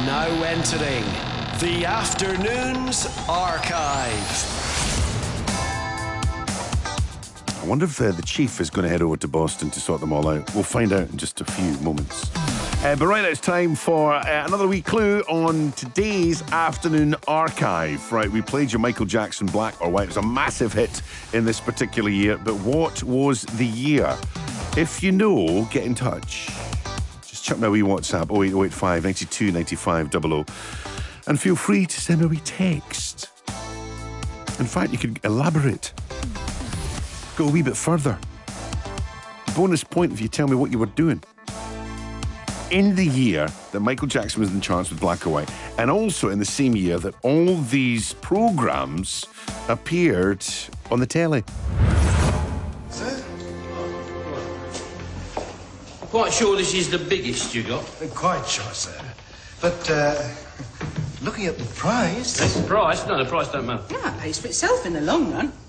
Now entering the Afternoons Archive. I wonder if the Chief is going to head over to Boston to sort them all out. We'll find out in just a few moments. But right now it's time for another wee clue on today's Afternoon Archive. Right, we played your Michael Jackson Black or White. It was a massive hit in this particular year. But what was the year? If you know, get in touch. Just chuck me a wee WhatsApp, 08085 92 95 00. And feel free to send me a wee text. In fact, you could elaborate. Go a wee bit further. Bonus point if you tell me what you were doing. In the year that Michael Jackson was in the charts with Black or White, and also in the same year that all these programmes appeared on the telly. Sir? Quite sure this is the biggest you got? Quite sure, sir. But, looking at the price... That's the price? No, the price don't matter. Yeah, it pays for itself in the long run.